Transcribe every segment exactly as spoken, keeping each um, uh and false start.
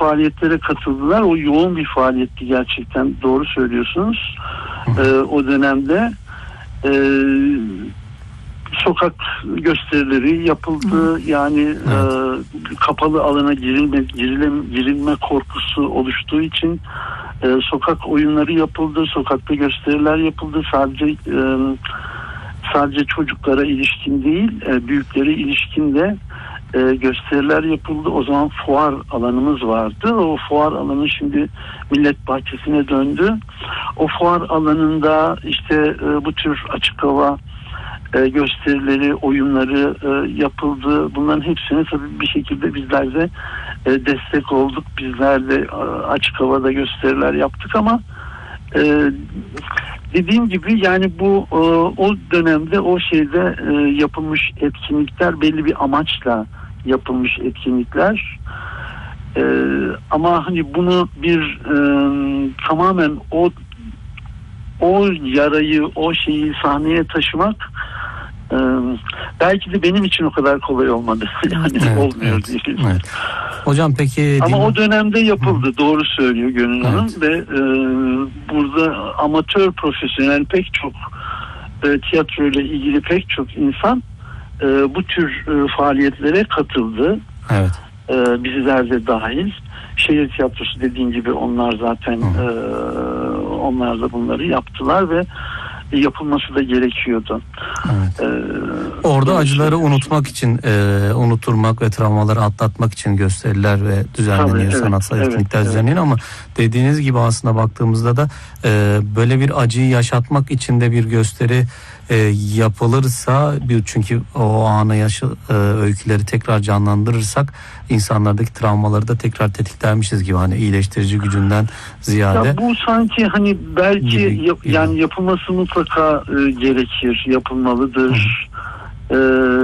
faaliyetlere katıldılar. O yoğun bir faaliyetti gerçekten. Doğru söylüyorsunuz. E, o dönemde e, sokak gösterileri yapıldı. Yani evet. e, kapalı alana girilme, girilme, girilme korkusu oluştuğu için e, sokak oyunları yapıldı. Sokakta gösteriler yapıldı. Sadece e, sadece çocuklara ilişkin değil, e, büyüklere ilişkin de e, gösteriler yapıldı. O zaman fuar alanımız vardı. O fuar alanı şimdi Millet Bahçesi'ne döndü. O fuar alanında işte e, bu tür açık hava e, gösterileri, oyunları e, yapıldı. Bunların hepsine tabii bir şekilde bizler de e, destek olduk. Bizler de e, açık havada gösteriler yaptık ama e, dediğim gibi yani bu e, o dönemde o şeyde e, yapılmış etkinlikler belli bir amaçla yapılmış etkinlikler. E, ama hani bunu bir e, tamamen o o yarayı, o şeyi sahneye taşımak e, belki de benim için o kadar kolay olmadı. Yani evet, olmuyor evet, diye. Evet. Hocam peki... Ama değil... o dönemde yapıldı. Hı. Doğru söylüyor Gönül Hanım. Evet. Ve e, burada amatör, profesyonel pek çok e, tiyatro ile ilgili pek çok insan e, bu tür e, faaliyetlere katıldı. Evet. E, bizler de dahil. Şehir tiyatrosu dediğim gibi onlar zaten e, onlar da bunları yaptılar ve yapılması da gerekiyordu. Evet. Ee, Orada acıları unutmak için, e, unuturmak ve travmaları atlatmak için gösteriler ve düzenleniyor, tabii, evet, sanatsal evet, etkinlikler evet, düzenleniyor ama dediğiniz gibi aslında baktığımızda da e, böyle bir acıyı yaşatmak için de bir gösteri e, yapılırsa, bir çünkü o anı yaşı, e, öyküleri tekrar canlandırırsak insanlardaki travmaları da tekrar tetiklermişiz gibi, hani iyileştirici gücünden ziyade. Ya bu sanki hani belki gibi, yap, gibi. Yani yapılması mutlaka e, gerekir, yapılmalıdır. E,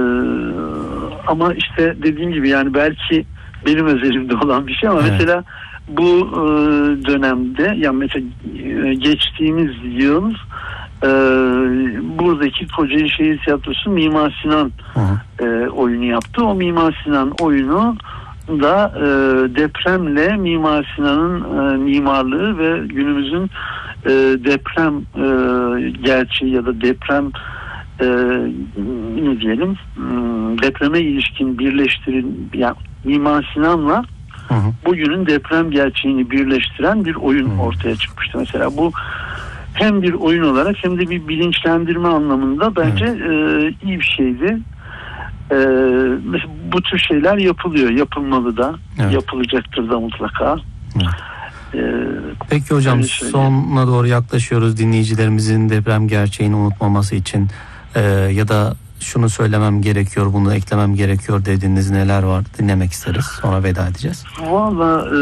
ama işte dediğim gibi yani belki benim özelimde olan bir şey ama evet. Mesela bu e, dönemde yani mesela e, geçtiğimiz yıl e, buradaki Kocaeli Şehir Tiyatrosu Mimar Sinan e, oyunu yaptı. O Mimar Sinan oyunu da e, depremle Mimar Sinan'ın e, mimarlığı ve günümüzün e, deprem e, gerçeği ya da deprem e, ne diyelim depreme ilişkin birleştirin yani Mimar Sinan'la hı hı. bugünün deprem gerçeğini birleştiren bir oyun hı. ortaya çıkmıştı. Mesela bu hem bir oyun olarak hem de bir bilinçlendirme anlamında bence e, iyi bir şeydi. Ee, bu tür şeyler yapılıyor, yapılmalı da, evet. yapılacaktır da mutlaka. Evet. Ee, Peki hocam, sonuna doğru yaklaşıyoruz. Dinleyicilerimizin deprem gerçeğini unutmaması için e, ya da şunu söylemem gerekiyor, bunu eklemem gerekiyor dediğiniz neler var, dinlemek isteriz. Sonra veda edeceğiz. Valla e,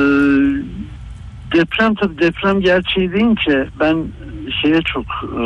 deprem tabii deprem gerçeği deyince ben şeye çok e,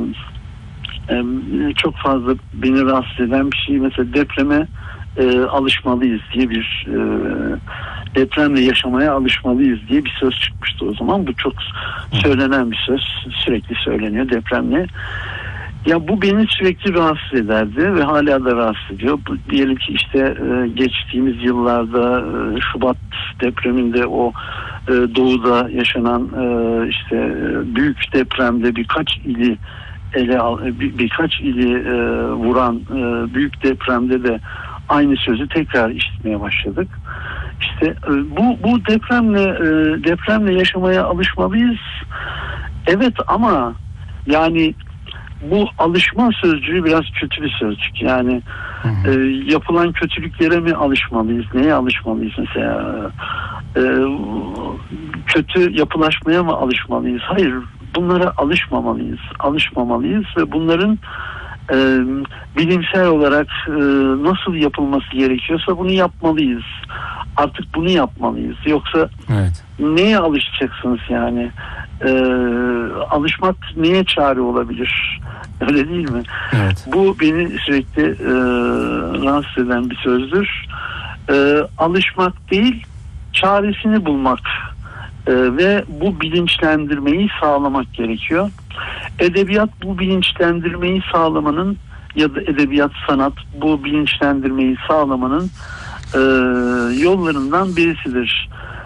çok fazla beni rahatsız eden bir şey, mesela depreme e, alışmalıyız diye bir e, depremle yaşamaya alışmalıyız diye bir söz çıkmıştı o zaman. Bu çok söylenen bir söz, sürekli söyleniyor depremle. Ya bu beni sürekli rahatsız ederdi ve hala da rahatsız ediyor. Bu, diyelim ki işte e, geçtiğimiz yıllarda e, Şubat depreminde o e, doğuda yaşanan e, işte e, büyük depremde birkaç ili ele al, bir, birkaç ili e, vuran e, büyük depremde de aynı sözü tekrar işitmeye başladık. İşte e, bu bu depremle e, depremle yaşamaya alışmalıyız. Evet ama yani bu alışma sözcüğü biraz kötü bir sözcük. Yani hı hı. E, yapılan kötülüklere mi alışmalıyız? Neye alışmalıyız mesela? E, kötü yapılaşmaya mı alışmalıyız? Hayır. Bunlara alışmamalıyız, alışmamalıyız ve bunların e, bilimsel olarak e, nasıl yapılması gerekiyorsa bunu yapmalıyız. Artık bunu yapmalıyız. Yoksa evet. neye alışacaksınız yani? E, alışmak neye çare olabilir? Öyle değil mi? Evet. Bu beni sürekli e, rahatsız eden bir sözdür. E, alışmak değil, çaresini bulmak. Ee, ve bu bilinçlendirmeyi sağlamak gerekiyor. Edebiyat bu bilinçlendirmeyi sağlamanın ya da edebiyat sanat bu bilinçlendirmeyi sağlamanın e, yollarından birisidir.